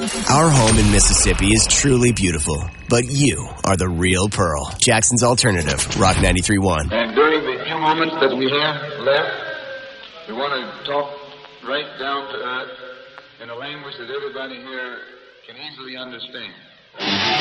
Our home in Mississippi is truly beautiful, but you are the real pearl. Jackson's Alternative, Rock 93.1. And during the few moments that we have left, we want to talk right down to earth in a language that everybody here can easily understand.